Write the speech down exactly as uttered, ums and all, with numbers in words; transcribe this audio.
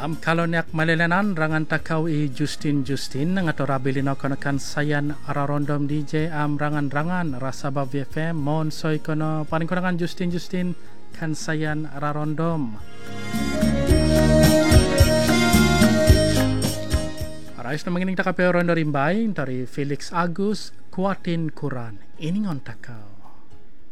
Am kalonyak malelenan rangan takau i Justin Justin ngato rabilino konakan sayan ararondom D J am rangan-rangan rasaba V F M mon soy kono paling konakan Justin Justin kan sayan ararondom. Arais na mangining takapeo rondo rimbay dari Felix Agus kuatin kuran iningon takau.